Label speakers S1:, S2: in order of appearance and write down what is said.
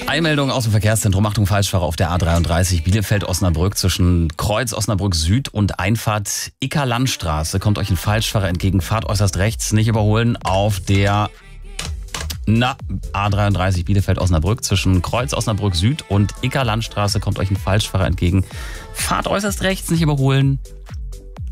S1: Eilmeldung aus dem Verkehrszentrum. Achtung, Falschfahrer auf der A33 Bielefeld-Osnabrück zwischen Kreuz Osnabrück Süd und Einfahrt Ickerlandstraße. Kommt euch ein Falschfahrer entgegen. Fahrt äußerst rechts, nicht überholen auf der A33 Bielefeld-Osnabrück zwischen Kreuz Osnabrück Süd und Ickerlandstraße. Kommt euch ein Falschfahrer entgegen. Fahrt äußerst rechts, nicht überholen